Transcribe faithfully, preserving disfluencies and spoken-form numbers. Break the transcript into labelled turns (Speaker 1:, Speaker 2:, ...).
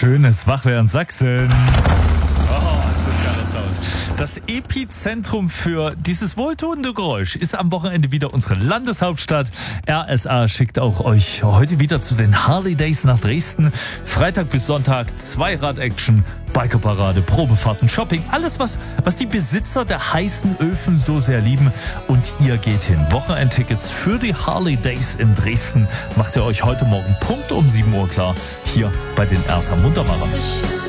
Speaker 1: Schönes Wachwerden Sachsen. Oh, ist das geiler Sound. Das Epizentrum für dieses wohltuende Geräusch ist am Wochenende wieder unsere Landeshauptstadt. R S A schickt auch euch heute wieder zu den Harley Days nach Dresden. Freitag bis Sonntag Zweirad-Action, Bikerparade, Probefahrten, Shopping. Alles, was, was die Besitzer der heißen Öfen so sehr lieben. Und ihr geht hin. Wochenendtickets für die Harley Days in Dresden macht ihr euch heute Morgen Punkt um sieben Uhr klar. Hier bei den R S A Muntermachern.